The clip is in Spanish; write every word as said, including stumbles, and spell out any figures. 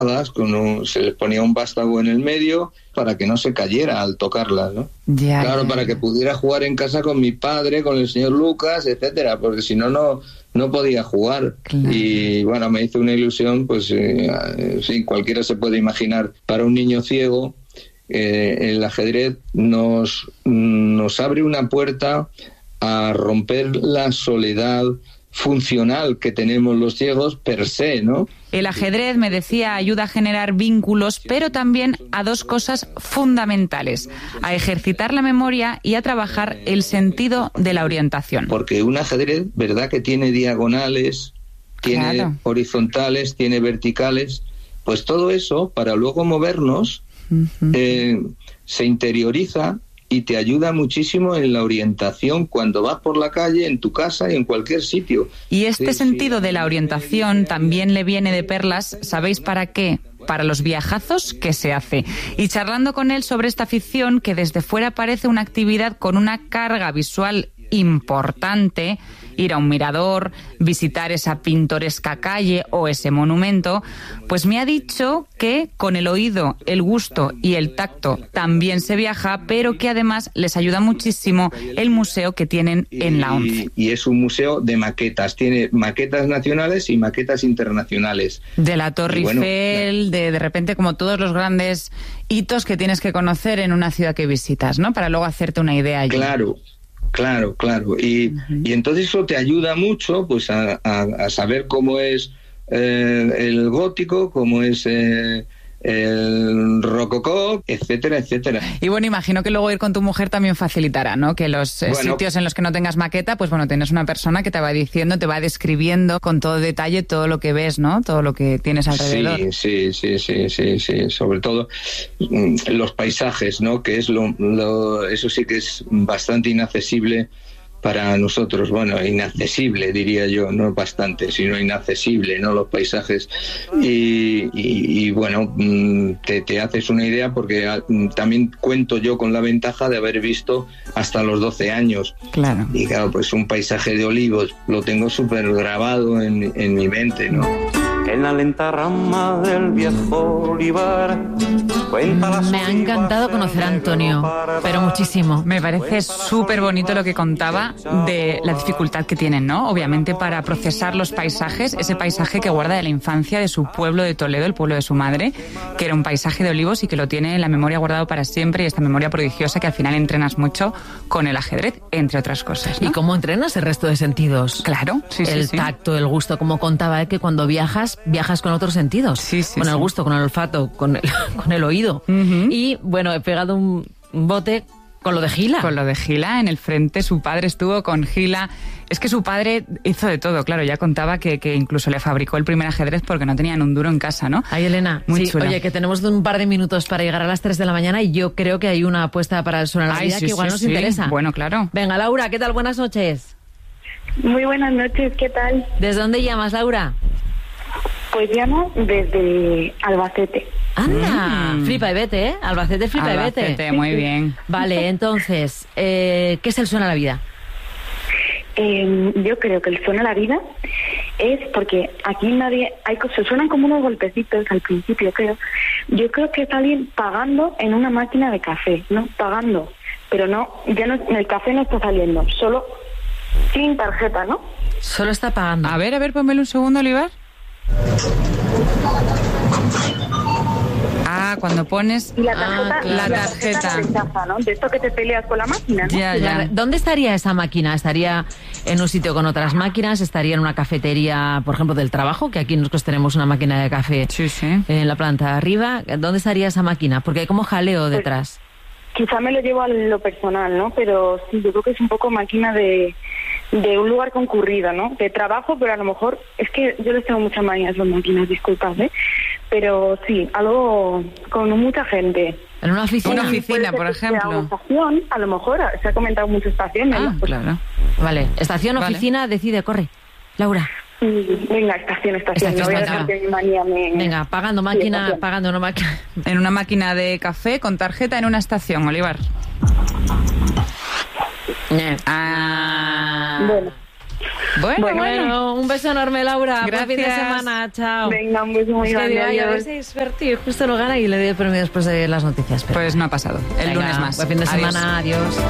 con un, se les ponía un vástago en el medio para que no se cayera al tocarlas, ¿no? Ya, claro, ya, para ya. que pudiera jugar en casa con mi padre, con el señor Lucas, etcétera, porque si no, no no podía jugar. Claro. Y bueno, me hizo una ilusión, pues eh, sí, cualquiera se puede imaginar, para un niño ciego, eh, el ajedrez nos, nos abre una puerta a romper la soledad funcional que tenemos los ciegos per se, ¿no? El ajedrez, me decía, ayuda a generar vínculos, pero también a dos cosas fundamentales: a ejercitar la memoria y a trabajar el sentido de la orientación. Porque un ajedrez, ¿verdad?, que tiene diagonales, tiene Claro. horizontales, tiene verticales, pues todo eso, para luego movernos, Uh-huh. eh, se interioriza y te ayuda muchísimo en la orientación cuando vas por la calle, en tu casa y en cualquier sitio. Y este Sí, sentido sí. de la orientación también le viene de perlas, ¿sabéis para qué? Para los viajazos que se hace. Y charlando con él sobre esta afición, que desde fuera parece una actividad con una carga visual importante, ir a un mirador, visitar esa pintoresca calle o ese monumento, pues me ha dicho que con el oído, el gusto y el tacto también se viaja, pero que además les ayuda muchísimo el museo que tienen en la ONCE. Y, y es un museo de maquetas, tiene maquetas nacionales y maquetas internacionales. De la Torre Y bueno, Eiffel, de de repente como todos los grandes hitos que tienes que conocer en una ciudad que visitas, ¿no? Para luego hacerte una idea allí. Claro. Claro, claro. Y, uh-huh. y entonces eso te ayuda mucho, pues, a, a, a saber cómo es eh, el gótico, cómo es eh, el rococó, etcétera, etcétera. Y bueno, imagino que luego ir con tu mujer también facilitará, ¿no? Que los eh, bueno, sitios en los que no tengas maqueta, pues bueno, tienes una persona que te va diciendo, te va describiendo con todo detalle todo lo que ves, ¿no? Todo lo que tienes alrededor. Sí, sí, sí, sí, sí, sí. Sobre todo mm, los paisajes, ¿no? Que es lo, lo, eso sí que es bastante inaccesible para nosotros, bueno, inaccesible diría yo, no bastante, sino inaccesible, ¿no? Los paisajes. Y, y, y bueno, te, te haces una idea porque también cuento yo con la ventaja de haber visto hasta los doce años. Claro. Y claro, pues un paisaje de olivos lo tengo súper grabado en, en mi mente, ¿no? En la lenta rama del viejo olivar. Me ha encantado conocer a Antonio, pero muchísimo. Me parece súper bonito lo que contaba de la dificultad que tienen, ¿no? Obviamente para procesar los paisajes, ese paisaje que guarda de la infancia de su pueblo de Toledo, el pueblo de su madre, que era un paisaje de olivos y que lo tiene en la memoria guardado para siempre, y esta memoria prodigiosa que al final entrenas mucho con el ajedrez, entre otras cosas, ¿no? ¿Y cómo entrenas el resto de sentidos? Claro, sí, sí, El sí. tacto, el gusto, como contaba, ¿eh? Que cuando viajas, viajas con otros sentidos. Sí, sí, con el sí. gusto, con el olfato, con el, con el oído. Uh-huh. Y bueno, he pegado un bote con lo de Gila. Con lo de Gila en el frente, su padre estuvo con Gila. Es que su padre hizo de todo, claro, ya contaba que, que incluso le fabricó el primer ajedrez porque no tenían un duro en casa, ¿no? Ay, Elena, muy sí, chulo. Oye, que tenemos un par de minutos para llegar a las tres de la mañana y yo creo que hay una apuesta para el Suena la Ay, Vida sí, que igual sí, nos sí. interesa. Bueno, claro. Venga, Laura, ¿qué tal? Buenas noches. Muy buenas noches, ¿qué tal? ¿Desde dónde llamas, Laura? Pues llamo desde Albacete. Anda, Mm. flipa y vete, ¿eh? Albacete, flipa Albacete, y vete. muy bien. Vale, entonces, eh, ¿qué es el Suena la Vida? Eh, yo creo que el Suena la Vida es porque aquí nadie, hay cosas, suenan como unos golpecitos al principio, creo. Yo creo que es alguien pagando en una máquina de café, ¿no? Pagando, pero no, ya no, el café no está saliendo, solo sin tarjeta, ¿no? Solo está pagando. A ver, a ver, pónmelo un segundo, Olivar. Ah, cuando pones Y la tarjeta, Ah, la la tarjeta. rechaza, ¿no? De esto que te peleas con la máquina, ¿no? Ya, ya. ¿Dónde estaría esa máquina? ¿Estaría en un sitio con otras máquinas? ¿Estaría en una cafetería, por ejemplo, del trabajo? Que aquí nosotros tenemos una máquina de café Sí, sí. en la planta de arriba. ¿Dónde estaría esa máquina? Porque hay como jaleo detrás. Quizá me lo llevo a lo personal, ¿no? Pero sí, yo creo que es un poco máquina de, de un lugar concurrido, ¿no? De trabajo, pero a lo mejor, es que yo les tengo muchas manías las máquinas, disculpad, ¿eh? Pero sí, algo con mucha gente. En una oficina. Una oficina, Puede ser por que sea ejemplo. una estación, a lo mejor, se ha comentado muchas estaciones. Ah, ¿no? Pues, claro. Vale, estación, Vale. oficina, decide, corre. Laura, mm, venga, estación, estación. Estación, no voy a estación. dejar que mi manía me... venga, pagando máquina, estación. pagando una máquina. En una máquina de café con tarjeta en una estación, Olivar. Eh. Ah. Bueno, Bueno, bueno. Bueno, un beso enorme, Laura. Buen fin de Gracias. semana. Chao. Venga, un beso muy Es que grande. digo, ay, a ver Adiós. si Sverti justo lo gana y le doy el premio después de las noticias. Pero Pues no ha pasado. El venga, lunes más. Buen fin de Adiós. semana. Adiós.